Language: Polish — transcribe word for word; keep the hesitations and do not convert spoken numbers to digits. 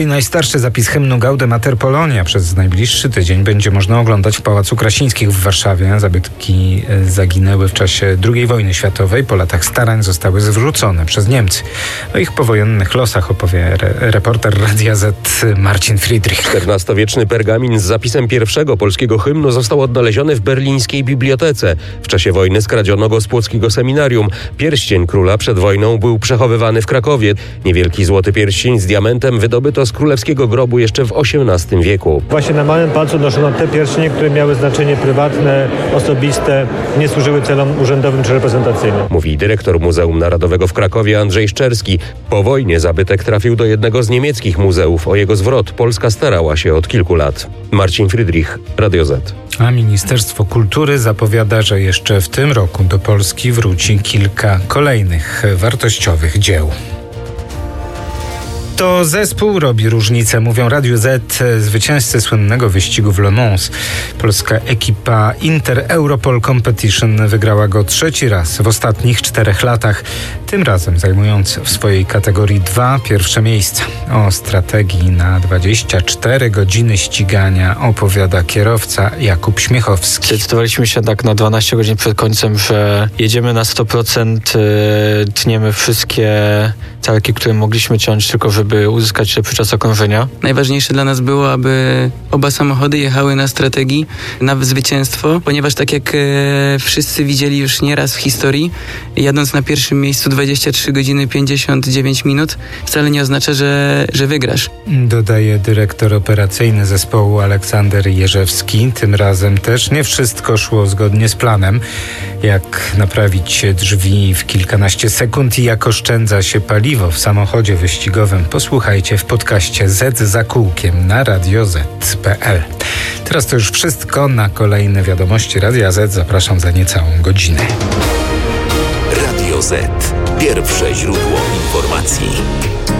Najstarszy zapis hymnu Gaude Mater Polonia przez najbliższy tydzień będzie można oglądać w Pałacu Krasińskich w Warszawie. Zabytki zaginęły w czasie drugiej wojny światowej. Po latach starań zostały zwrócone przez Niemcy. O ich powojennych losach opowie re- reporter Radia Z Marcin Friedrich. czternastowieczny pergamin z zapisem pierwszego polskiego hymnu został odnaleziony w berlińskiej bibliotece. W czasie wojny skradziono go z płockiego seminarium. Pierścień króla przed wojną był przechowywany w Krakowie. Niewielki złoty pierścień z diamentem wydobyto z królewskiego grobu jeszcze w osiemnastym wieku. Właśnie na małym palcu noszono te pierścienie, które miały znaczenie prywatne, osobiste, nie służyły celom urzędowym czy reprezentacyjnym. Mówi dyrektor Muzeum Narodowego w Krakowie Andrzej Szczerski. Po wojnie zabytek trafił do jednego z niemieckich muzeów. O jego zwrot Polska starała się od kilku lat. Marcin Friedrich, Radio Z. A Ministerstwo Kultury zapowiada, że jeszcze w tym roku do Polski wróci kilka kolejnych wartościowych dzieł. To zespół robi różnicę, mówią Radiu Z zwycięzcy słynnego wyścigu w Le Mans. Polska ekipa Inter-Europol Competition wygrała go trzeci raz w ostatnich czterech latach, tym razem zajmując w swojej kategorii dwa pierwsze miejsca. O strategii na dwadzieścia cztery godziny ścigania opowiada kierowca Jakub Śmiechowski. Zdecydowaliśmy się tak na dwanaście godzin przed końcem, że jedziemy na sto procent, tniemy wszystkie calki, które mogliśmy ciąć, tylko żeby uzyskać lepszy czas okrążenia. Najważniejsze dla nas było, aby oba samochody jechały na strategii, na zwycięstwo, ponieważ tak jak e, wszyscy widzieli już nieraz w historii, jadąc na pierwszym miejscu dwadzieścia trzy godziny pięćdziesiąt dziewięć minut, wcale nie oznacza, że, że wygrasz. Dodaje dyrektor operacyjny zespołu Aleksander Jerzewski. Tym razem też nie wszystko szło zgodnie z planem. Jak naprawić drzwi w kilkanaście sekund i jak oszczędza się paliwo w samochodzie wyścigowym, posłuchajcie w podcaście Z za kółkiem na radio z kropka p l. Teraz to już wszystko. Na kolejne wiadomości Radia Z zapraszam za niecałą godzinę. Radio Z. Pierwsze źródło informacji.